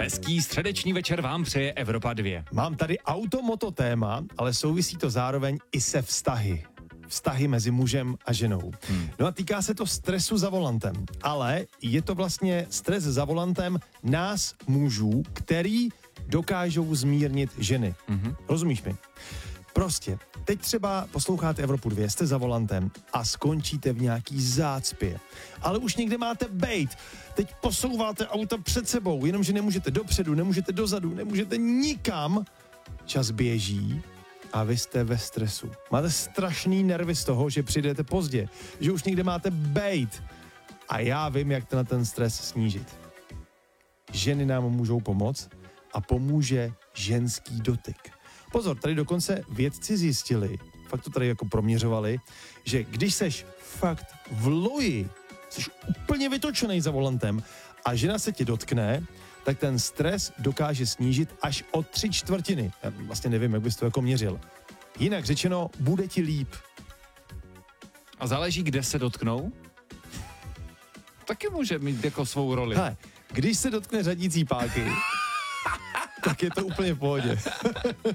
Hezký středeční večer vám přeje Evropa 2. Mám tady automoto téma, ale souvisí to zároveň i se vztahy. Vztahy mezi mužem a ženou. No a týká se to stresu za volantem. Ale je to vlastně stres za volantem nás, mužů, který dokážou zmírnit ženy. Rozumíš mi? Prostě, teď třeba posloucháte Evropu 2, jste za volantem a skončíte v nějaký zácpě. Ale už někde máte bejt. Teď posouváte auto před sebou, jenomže nemůžete dopředu, nemůžete dozadu, nemůžete nikam. Čas běží a vy jste ve stresu. Máte strašný nervy z toho, že přijdete pozdě, že už někde máte bejt. A já vím, jak to na ten stres snížit. Ženy nám můžou pomoct a pomůže ženský dotyk. Pozor, tady dokonce vědci zjistili, fakt to tady jako proměřovali, že když seš fakt v loji, jsi úplně vytočený za volantem a žena se tě dotkne, tak ten stres dokáže snížit až o 3/4. Já vlastně nevím, jak bys to jako měřil. Jinak řečeno, bude ti líp. A záleží, kde se dotknou? Taky může mít jako svou roli. Hele, když se dotkne řadící páky, tak je to úplně v pohodě.